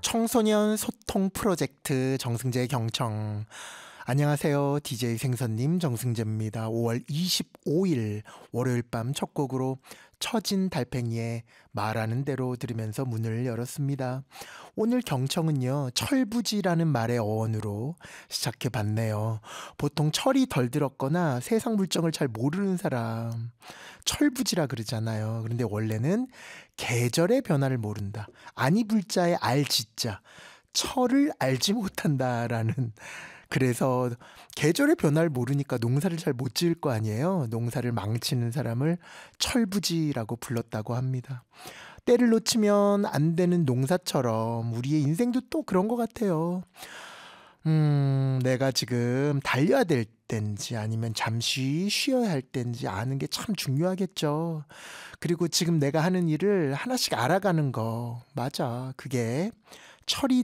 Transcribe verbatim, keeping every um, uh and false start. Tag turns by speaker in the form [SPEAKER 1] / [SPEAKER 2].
[SPEAKER 1] 청소년 소통 프로젝트 정승재 경청. 안녕하세요. 디제이 생선님 정승재입니다. 오월 이십오일 월요일 밤 첫 곡으로 처진 달팽이의 말하는 대로 들으면서 문을 열었습니다. 오늘 경청은요, 철부지라는 말의 어원으로 시작해 봤네요. 보통 철이 덜 들었거나 세상 물정을 잘 모르는 사람, 철부지라 그러잖아요. 그런데 원래는 계절의 변화를 모른다. 아니 불자의 알지자, 철을 알지 못한다라는. 그래서 계절의 변화를 모르니까 농사를 잘 못 지을 거 아니에요. 농사를 망치는 사람을 철부지라고 불렀다고 합니다. 때를 놓치면 안 되는 농사처럼 우리의 인생도 또 그런 것 같아요. 음, 내가 지금 달려야 될 때인지 아니면 잠시 쉬어야 할 때인지 아는 게 참 중요하겠죠. 그리고 지금 내가 하는 일을 하나씩 알아가는 거, 맞아. 그게 철이